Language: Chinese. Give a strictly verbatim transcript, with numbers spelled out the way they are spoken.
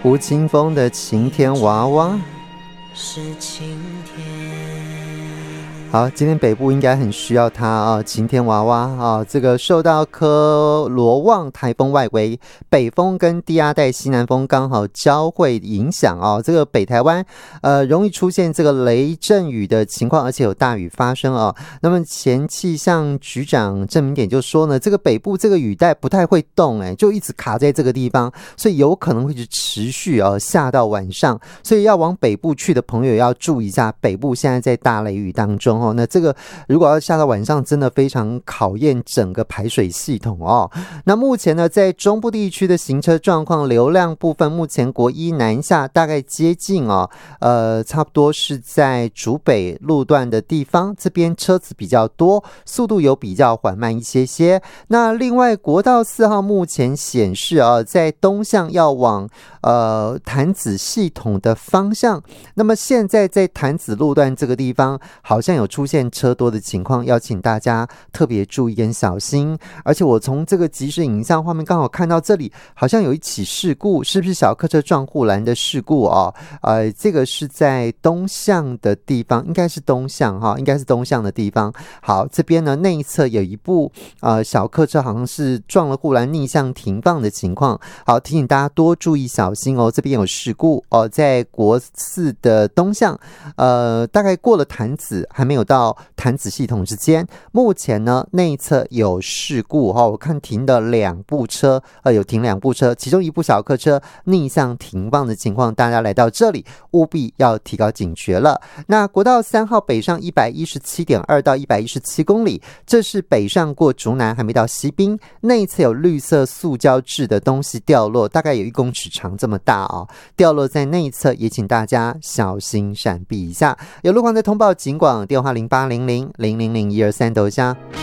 吴青峰的晴天娃娃是晴天。 好，今天北部应该很需要它啊，晴天娃娃啊，这个受到科罗旺台风外围北风跟低压带西南风刚好交汇影响啊，这个北台湾呃容易出现这个雷阵雨的情况，而且有大雨发生啊。那么前气象局长郑明典就说呢，这个北部这个雨带不太会动，哎，就一直卡在这个地方，所以有可能会持续啊下到晚上，所以要往北部去的朋友要注意一下，北部现在在大雷雨当中哦。那这个如果要下到晚上，真的非常考验整个排水系统哦。那目前呢，在中部地区的行车状况，流量部分，目前国一南下大概接近哦，呃，差不多是在竹北路段的地方，这边车子比较多，速度有比较缓慢一些些。那另外国道四号目前显示啊，在东向要往呃潭子系统的方向，那么现在在潭子路段这个地方，好像有出现车多的情况，要请大家特别注意跟小心。而且我从这个即时影像画面刚好看到这里，好像有一起事故，是不是小客车撞护栏的事故哦？呃，这个是在东向的地方，应该是东向哈，应该是东向的地方。好，这边呢内侧有一部呃小客车好像是撞了护栏逆向停放的情况。好，提醒大家多注意小心哦，这边有事故哦，在国四的东向，呃，大概过了潭子，还没有到潭子系统之间，目前呢内侧有事故哈、哦，我看停的两部车，呃，有停两部车，其中一部小客车逆向停放的情况，大家来到这里务必要提高警觉了。那国道三号北上 一百一十七点二 到一百一十七公里，这是北上过竹南还没到西滨，内侧有绿色塑胶制的东西掉落，大概有一公尺长这么大哦，掉落在内侧，也请大家小心闪避一下。有路况的通报警广电话零八零零零零零一二三，抖一下。